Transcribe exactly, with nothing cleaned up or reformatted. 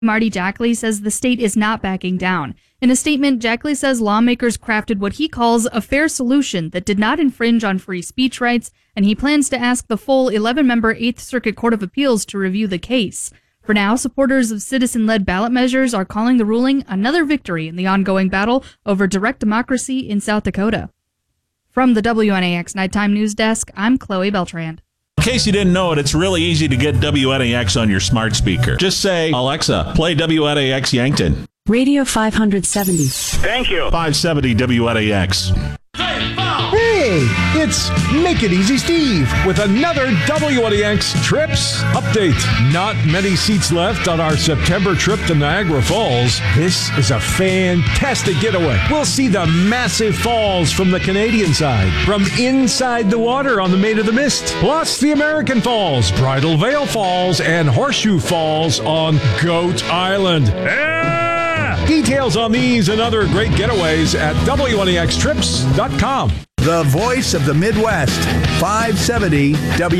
Marty Jackley says the state is not backing down. In a statement, Jackley says lawmakers crafted what he calls a fair solution that did not infringe on free speech rights, and he plans to ask the full eleven-member Eighth Circuit Court of Appeals to review the case. For now, supporters of citizen-led ballot measures are calling the ruling another victory in the ongoing battle over direct democracy in South Dakota. From the W N A X Nighttime News Desk, I'm Chloe Beltrand. In case you didn't know it, it's really easy to get W N A X on your smart speaker. Just say, Alexa, play W N A X Yankton. Radio five seventy. Thank you. five seventy W N A X. Hey, it's Make It Easy Steve with another W N A X Trips update. Not many seats left on our September trip to Niagara Falls. This is a fantastic getaway. We'll see the massive falls from the Canadian side, from inside the water on the Maid of the Mist, plus the American Falls, Bridal Veil Falls, and Horseshoe Falls on Goat Island. Yeah! Details on these and other great getaways at W N A X trips dot com. The voice of the Midwest, five seventy W